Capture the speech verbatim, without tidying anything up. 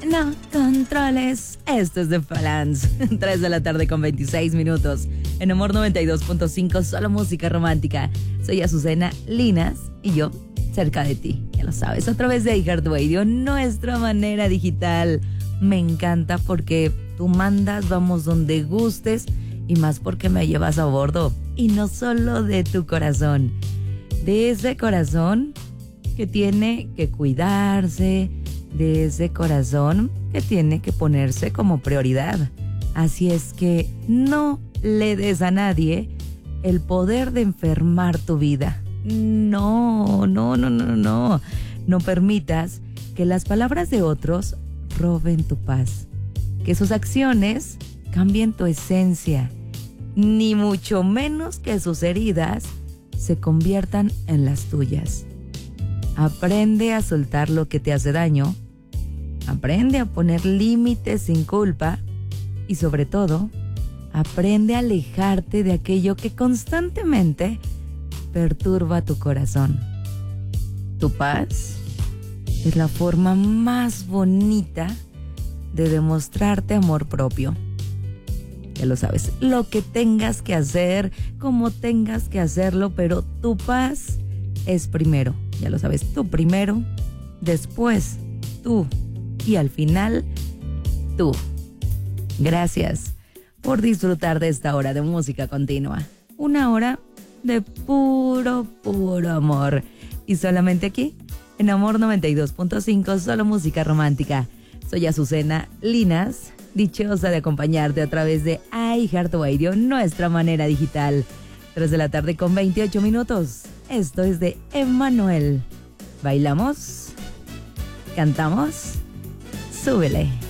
no controles. Esto es The Balance. tres de la tarde con veintiséis minutos. En Amor noventa y dos punto cinco, solo música romántica. Soy Azucena Linas y yo, cerca de ti. Ya lo sabes, a través de iHeartRadio, nuestra manera digital. Me encanta porque tú mandas, vamos donde gustes. Y más porque me llevas a bordo. Y no solo de tu corazón. De ese corazón que tiene que cuidarse, de ese corazón que tiene que ponerse como prioridad. Así es que no le des a nadie el poder de enfermar tu vida. No, no, no, no, no. No permitas que las palabras de otros roben tu paz. Que sus acciones cambien tu esencia. Ni mucho menos que sus heridas se conviertan en las tuyas. Aprende a soltar lo que te hace daño. Aprende a poner límites sin culpa. Y sobre todo, aprende a alejarte de aquello que constantemente perturba tu corazón. Tu paz es la forma más bonita de demostrarte amor propio. Ya lo sabes, lo que tengas que hacer, como tengas que hacerlo, pero tu paz es primero. Ya lo sabes, tú primero, después tú y al final tú. Gracias por disfrutar de esta hora de música continua. Una hora de puro, puro amor. Y solamente aquí, en Amor noventa y dos punto cinco, solo música romántica. Soy Azucena Linas, dichosa de acompañarte a través de iHeartRadio, nuestra manera digital. tres de la tarde con veintiocho minutos. Esto es de Emmanuel. ¿Bailamos? ¿Cantamos? Súbele.